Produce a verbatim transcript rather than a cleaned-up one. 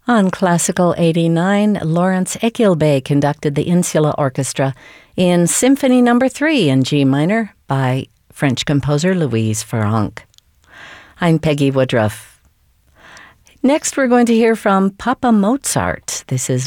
On Classical eighty-nine, Lawrence Equilbé conducted the Insula Orchestra in Symphony Number three in G minor by French composer Louise Farrenc. I'm Peggy Woodruff. Next, we're going to hear from Papa Mozart. This is